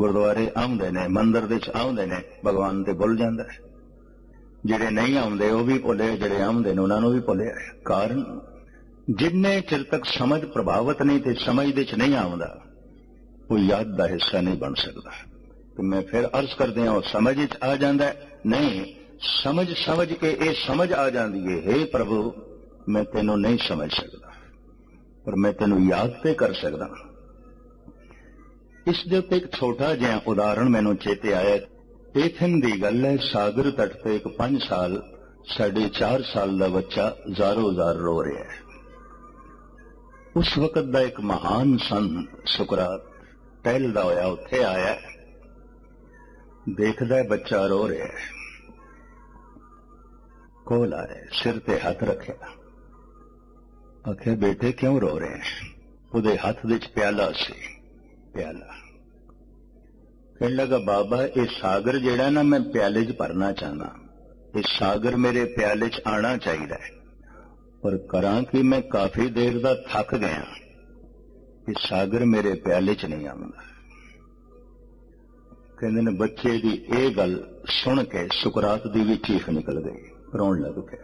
गुरुद्वारे आउंदे ने, मंदिर दे आउंदे ने, भगवान ते भुल जांदा है। जिहड़े नहीं आउंदे वो भी भुले, जिहड़े आउंदे ने उन्हां नूं भी भुलिया। कारण जिन्ने चिर तक समझ प्रभावित नहीं ते समझ दे च नहीं आउंदा वो याद दा हिस्सा नहीं बन सकदा। तो मैं फिर अर्ज करदे हां समझ च आ जांदा है, नहीं समझ समझ के ये समझ आ जांदी है, हे प्रभु मैं तेनों नहीं समझ सकदा पर मैं तेनों याद ते कर सकदा। इस दे उत्ते एक छोटा जिहा उदाहरण मैनूं चेते आया। एथन दी गल है, सागर तट ते एक 5 साल 4.5 साल का बच्चा ज़ारो ज़ार रो रहा है। उस वक्त दा एक महान संत सुकरात टहलदा होया उत्थे आया, देखदा है बच्चा रो रहा है, कोल आया, सिर ते हाथ रखिया, आखे बेटे क्यों रो रहे हैं? उहदे हाथ विच प्याला सी, प्याला। कहने लगा बाबा ये सागर जेड़ा ना मैं प्याले च भरना चाहना, ये सागर मेरे प्याले च आना चाहिए पर करा कि मैं काफी देर दा थक गया, ये सागर मेरे प्याले च नहीं आउंदा। कहंदे ने बच्चे दी ये गल सुन के सुकरात दी भी चीख निकल गई, रोन लग गया।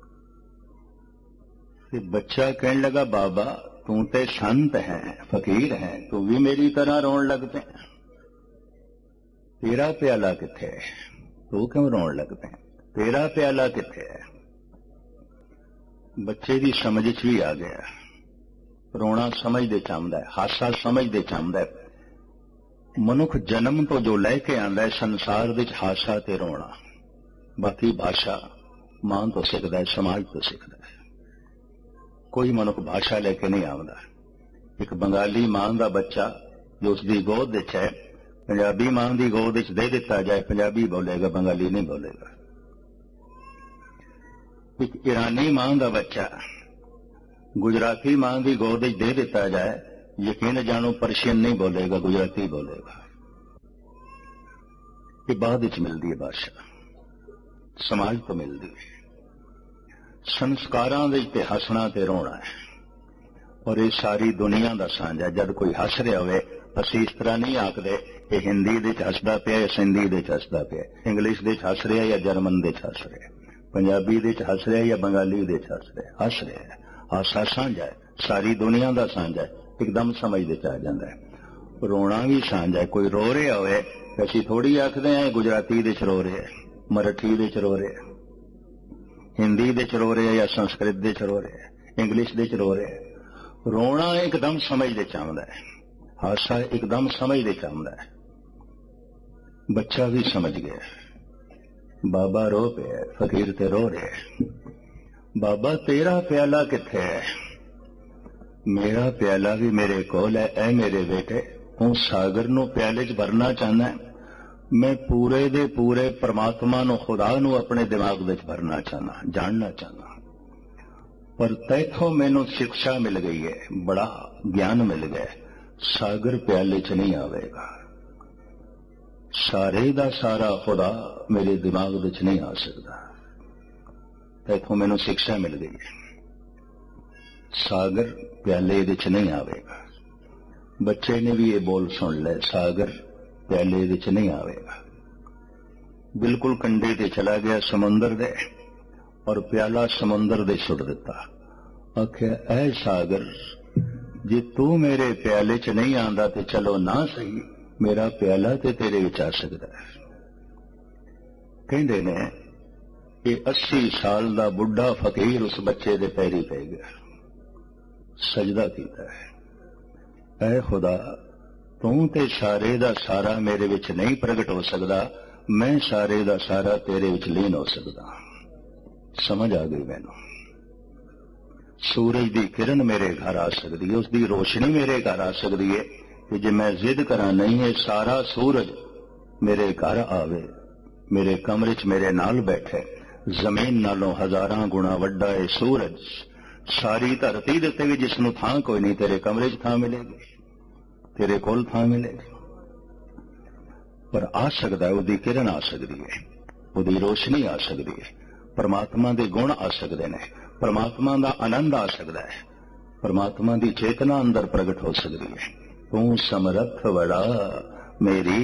बच्चा कहने लगा बाबा तू ते संत है, फकीर है, तू भी मेरी तरह रोन लग पे, तेरा प्याला किथे है? तू क्यों रोन लग पे? तेरा प्याला किथे है? बच्चे की समझ च भी आ गया, रोना समझदे चाहता है, हासा समझदे चाहता है। मनुख जन्म तो जो लैके आंदा है संसार विच हासा ते रोना, बाकी भाषा मां तो सीखता है, समाज तो सीखता है। कोई मनुख भाषा लेके नहीं आंदा। एक बंगाली मां का बच्चा जो उसकी गोद विच है, पंजाबी मां की गोद विच दे दिता जाए, पंजाबी बोलेगा, बंगाली नहीं बोलेगा। एक ईरानी मां का बच्चा गुजराती मां की गोद विच दे दिता जाए, यकीन जानो पर्शियन नहीं बोलेगा, गुजराती बोलेगा। ये बाद विच मिलती है भाषा, समाज तो मिलती है। संस्कारां विच ते हसना ते रोना है और ये सारी दुनिया का सांझा। जब कोई हस रहा होवे असीं इस तरह नहीं आखदे कि हिंदी दे हसदा पिया या सिंधी दे हसदा पिया, इंग्लिश दे हस रहा या जर्मन दे हस रहा, पंजाबी दे हस रहा या बंगाली दे हस रहा है। हासा सांझा है, सारी दुनिया का सांझा है, एकदम समझ दे आ जाता है। रोना भी सांझा है। कोई रो रहा होवे असीं थोड़ी आखदे हैं गुजराती दे रो रहे, मराठी दे रो रहे, हिंदी दे रो रहे या संस्कृत दे रो रहे, इंग्लिश दे रो रहे। रोना एकदम समझ दे चाहता है, हासा एकदम समझ दे चाहता है। बच्चा भी समझ गया, बाबा रो पे, फकीर ते रो रहे। बाबा तेरा प्याला किथे है? मेरा प्याला भी मेरे कोल है, ऐ मेरे बेटे तू सागर नू प्याले च भरना चाहना है, मैं पूरे दे पूरे परमात्मा नू, खुदा नू अपने दिमाग विच भरना चाहना, जानना चाहना। पर तैथों मैनू शिक्षा मिल गई है, बड़ा ज्ञान मिल गया, सागर प्याले च नहीं आवेगा। सारे दा सारा खुदा मेरे दिमाग विच नहीं आ सकता। तैथों मैनू शिक्षा मिल गई है, सागर प्याले विच नहीं आवेगा। बच्चे ने भी ये बोल सुन ले, सागर प्याले विच नहीं आवेगा। बिल्कुल कंढे ते चला गया समुंदर दे और प्याला समुंदर दे सुट दिता। आख्या ऐ सागर जे तू मेरे प्याले च नहीं आंदा ते चलो ना सही, मेरा प्याला ते तेरे विच आ सकदा है। कहंदे ने कि 80 साल दा बुढ़ा फकीर उस बच्चे दे पैरी पै गया, सजदा कीता है, ऐ खुदा तू ते सारे दा सारा मेरे विच नहीं प्रगट हो सकदा, मैं सारे दा सारा तेरे विच लीन हो सकदा। समझ आ गई मैनू। सूरज दी किरण मेरे घर आ सकती है, उसकी रोशनी मेरे घर आ सकती है कि जे मैं जिद करा नहीं है सारा सूरज मेरे घर आवे, मेरे कमरे च मेरे नाल बैठे। जमीन नालों 1000 गुणा वड्डा है सूरज, सारी धरती दे उत्ते भी जिसनूं थां कोई नहीं, तेरे कमरे च थां मिलेगी, तेरे कोल थां मिलेगी। पर आ सकता है, उसकी किरण आ सकती है, उसकी रोशनी आ सकती है, परमात्मा के गुण आ सकते हैं, परमात्मा का आनंद आ सकता है, परमात्मा की चेतना अंदर प्रगट हो सकती है। तू समर्थ बड़ा मेरी